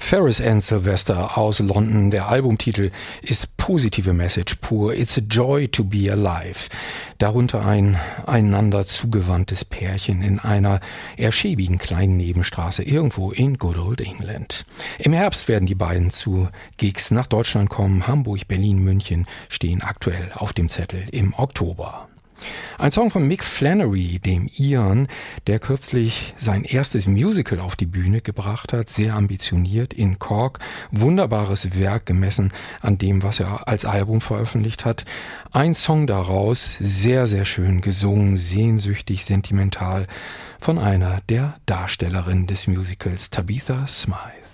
Ferris and Sylvester aus London. Der Albumtitel ist positive Message pur. It's a joy to be alive. Darunter ein einander zugewandtes Pärchen in einer eher schäbigen kleinen Nebenstraße irgendwo in Good Old England. Im Herbst werden die beiden zu Gigs nach Deutschland kommen. Hamburg, Berlin, München stehen aktuell auf dem Zettel im Oktober. Ein Song von Mick Flannery, dem Iren, der kürzlich sein erstes Musical auf die Bühne gebracht hat, sehr ambitioniert in Cork, wunderbares Werk gemessen an dem, was er als Album veröffentlicht hat. Ein Song daraus, sehr, sehr schön gesungen, sehnsüchtig, sentimental, von einer der Darstellerinnen des Musicals, Tabitha Smythe.